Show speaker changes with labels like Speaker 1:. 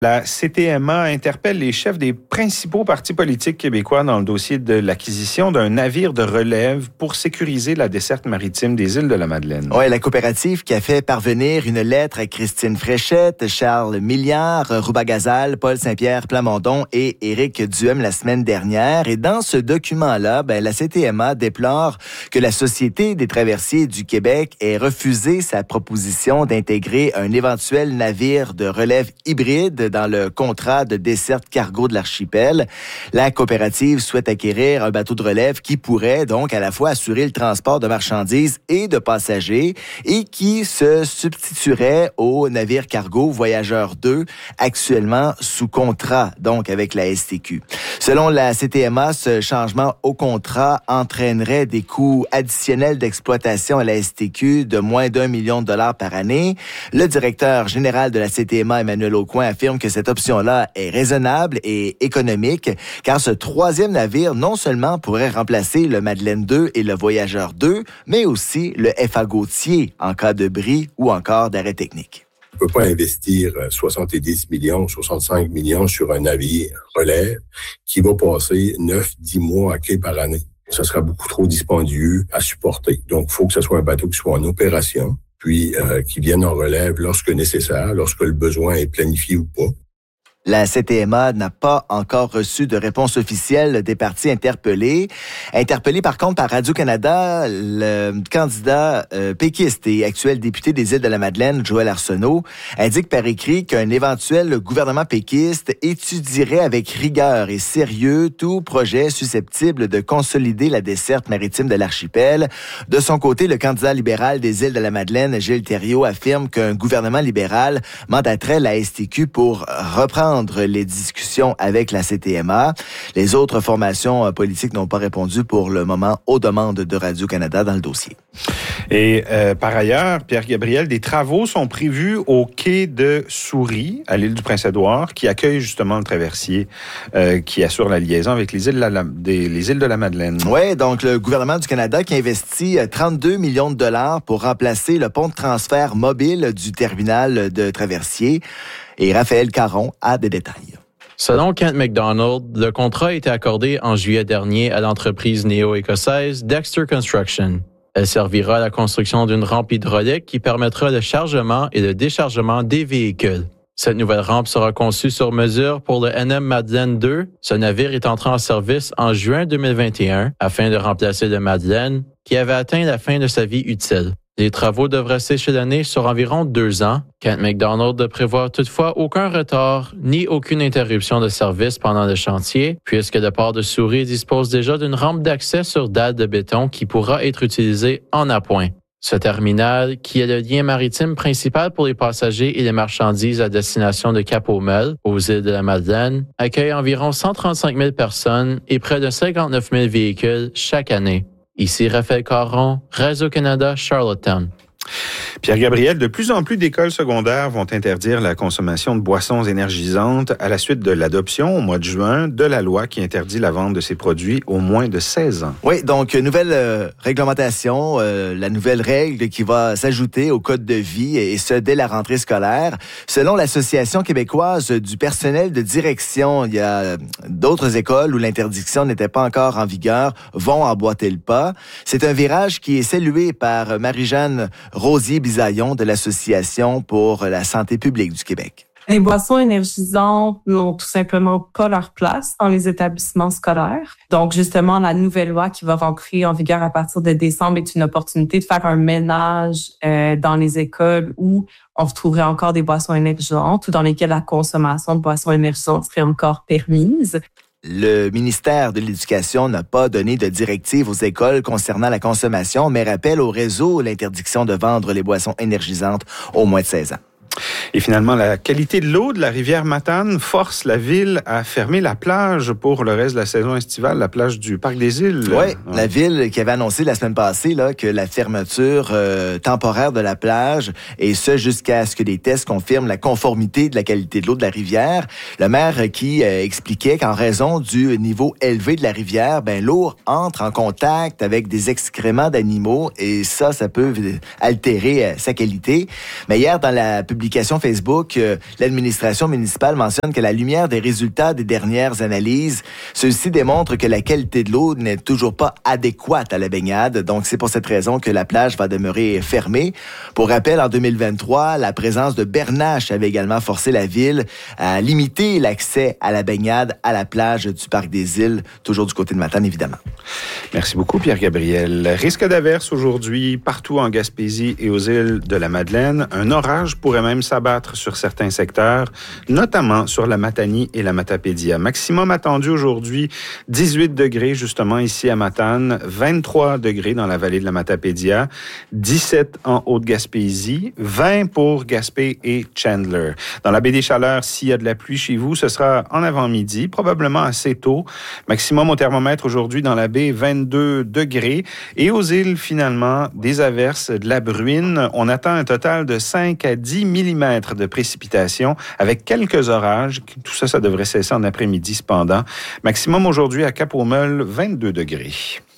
Speaker 1: La CTMA interpelle les chefs des principaux partis politiques québécois dans le dossier de l'acquisition d'un navire de relève pour sécuriser la desserte maritime des îles de la Madeleine.
Speaker 2: Oui, la coopérative qui a fait parvenir une lettre à Christine Fréchette, Charles Milliard, Rouba Gazal, Paul Saint-Pierre Plamondon et Éric Duhem la semaine dernière. Et dans ce document-là, la CTMA déplore que la Société des traversiers du Québec ait refusé sa proposition d'intégrer un éventuel navire de relève hybride dans le contrat de desserte cargo de l'archipel. La coopérative souhaite acquérir un bateau de relève qui pourrait donc à la fois assurer le transport de marchandises et de passagers et qui se substituerait au navire cargo Voyageur 2 actuellement sous contrat donc avec la STQ. Selon la CTMA, ce changement au contrat entraînerait des coûts additionnels d'exploitation à la STQ de moins d'1 million de dollars par année. Le directeur général de la CTMA, Emmanuel Aucoin, affirme que cette option-là est raisonnable et économique, car ce troisième navire non seulement pourrait remplacer le Madeleine 2 et le Voyageur 2, mais aussi le FA Gautier en cas de bris ou encore d'arrêt technique.
Speaker 3: On ne peut pas investir 70 millions, 65 millions sur un navire relève qui va passer 9-10 mois à quai par année. Ça sera beaucoup trop dispendieux à supporter. Donc, il faut que ce soit un bateau qui soit en opération, puis qui vienne en relève lorsque nécessaire, lorsque le besoin est planifié ou pas.
Speaker 2: La CTMA n'a pas encore reçu de réponse officielle des partis interpellés. Interpellé par contre par Radio-Canada, le candidat péquiste et actuel député des Îles-de-la-Madeleine, Joël Arsenault, indique par écrit qu'un éventuel gouvernement péquiste étudierait avec rigueur et sérieux tout projet susceptible de consolider la desserte maritime de l'archipel. De son côté, le candidat libéral des Îles-de-la-Madeleine, Gilles Thériault, affirme qu'un gouvernement libéral mandaterait la STQ pour reprendre les discussions avec la CTMA. Les autres formations politiques n'ont pas répondu pour le moment aux demandes de Radio-Canada dans le dossier.
Speaker 1: Et par ailleurs, Pierre-Gabriel, des travaux sont prévus au quai de Souris, à l'île du Prince-Édouard, qui accueille justement le traversier qui assure la liaison avec les îles de la Madeleine.
Speaker 2: Oui, donc le gouvernement du Canada qui investit 32 millions de dollars pour remplacer le pont de transfert mobile du terminal de traversier. Et Raphaël Caron a des détails.
Speaker 4: Selon Kent McDonald, le contrat a été accordé en juillet dernier à l'entreprise néo-écossaise Dexter Construction. Elle servira à la construction d'une rampe hydraulique qui permettra le chargement et le déchargement des véhicules. Cette nouvelle rampe sera conçue sur mesure pour le NM Madeleine 2. Ce navire est entré en service en juin 2021 afin de remplacer le Madeleine qui avait atteint la fin de sa vie utile. Les travaux devraient s'échelonner sur environ 2 ans. Kent McDonald ne prévoit toutefois aucun retard ni aucune interruption de service pendant le chantier, puisque le port de Souris dispose déjà d'une rampe d'accès sur dalle de béton qui pourra être utilisée en appoint. Ce terminal, qui est le lien maritime principal pour les passagers et les marchandises à destination de Cap-aux-Meules, aux îles de la Madeleine, accueille environ 135 000 personnes et près de 59 000 véhicules chaque année. Ici Raphaël Caron, Radio-Canada, Charlottetown.
Speaker 1: Pierre-Gabriel, de plus en plus d'écoles secondaires vont interdire la consommation de boissons énergisantes à la suite de l'adoption au mois de juin de la loi qui interdit la vente de ces produits aux moins de 16 ans.
Speaker 2: Oui, donc nouvelle réglementation, la nouvelle règle qui va s'ajouter au code de vie et ce dès la rentrée scolaire. Selon l'Association québécoise du personnel de direction, il y a d'autres écoles où l'interdiction n'était pas encore en vigueur vont emboîter le pas. C'est un virage qui est salué par Marie-Jeanne Rosier-Bisaillon de l'Association pour la santé publique du Québec.
Speaker 5: Les boissons énergisantes n'ont tout simplement pas leur place dans les établissements scolaires. Donc, justement, la nouvelle loi qui va rentrer en vigueur à partir de décembre est une opportunité de faire un ménage dans les écoles où on retrouverait encore des boissons énergisantes ou dans lesquelles la consommation de boissons énergisantes serait encore permise.
Speaker 2: Le ministère de l'Éducation n'a pas donné de directive aux écoles concernant la consommation, mais rappelle au réseau l'interdiction de vendre les boissons énergisantes aux moins de 16 ans.
Speaker 1: Et finalement, la qualité de l'eau de la rivière Matane force la ville à fermer la plage pour le reste de la saison estivale, la plage du Parc des Îles.
Speaker 2: Oui, la ville qui avait annoncé la semaine passée là, que la fermeture temporaire de la plage, et ce jusqu'à ce que des tests confirment la conformité de la qualité de l'eau de la rivière. Le maire qui expliquait qu'en raison du niveau élevé de la rivière, l'eau entre en contact avec des excréments d'animaux et ça peut altérer sa qualité. Mais hier, dans la publication publication Facebook, l'administration municipale mentionne qu'à la lumière des résultats des dernières analyses, ceux-ci démontrent que la qualité de l'eau n'est toujours pas adéquate à la baignade. Donc, c'est pour cette raison que la plage va demeurer fermée. Pour rappel, en 2023, la présence de bernaches avait également forcé la ville à limiter l'accès à la baignade à la plage du Parc des Îles, toujours du côté de Matane, évidemment.
Speaker 1: Merci beaucoup, Pierre-Gabriel. Risque d'averse aujourd'hui partout en Gaspésie et aux îles de la Madeleine. Un orage pourrait même s'abattre sur certains secteurs, notamment sur la Matanie et la Matapédia. Maximum attendu aujourd'hui, 18 degrés justement ici à Matane, 23 degrés dans la vallée de la Matapédia, 17 en Haute-Gaspésie, 20 pour Gaspé et Chandler. Dans la baie des Chaleurs, s'il y a de la pluie chez vous, ce sera en avant-midi, probablement assez tôt. Maximum au thermomètre aujourd'hui dans la baie, 22 degrés. Et aux îles, finalement, des averses, de la bruine. On attend un total de 5 à 10 mm de précipitations avec quelques orages. Tout ça, ça devrait cesser en après-midi cependant. Maximum aujourd'hui à Cap-aux-Meules, 22 degrés.